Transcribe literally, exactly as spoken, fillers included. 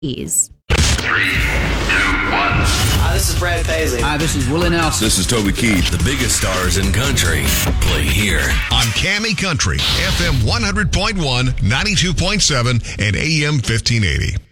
Three, two, one. Hi, this is Brad Paisley. Hi, this is Willie Nelson. This is Toby Keith. The biggest stars in country play here on Cammy Country, F M one hundred point one, ninety-two point seven, and A M fifteen eighty.